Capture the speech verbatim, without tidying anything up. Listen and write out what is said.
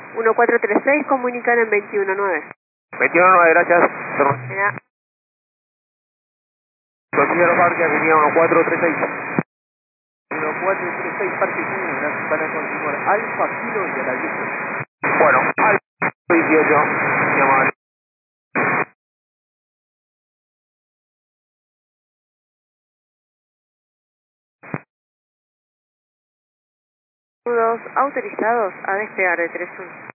uno cuatro tres seis, comunican en veintiuno nueve. veintiuno nueve, gracias. Mira. Considero parque, avenida uno cuatro tres seis. uno cuatro tres seis, parque uno, van a continuar Alfa, Kilo y a la diez. Bueno, al dieciocho, mi amable. Todos autorizados a despegar de tres uno.